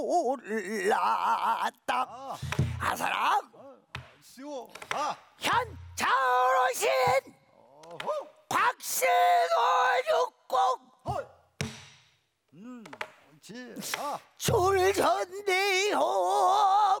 올랐다. 아사람 시오. 현차로신 곽신호 육공 옳지. 출전대호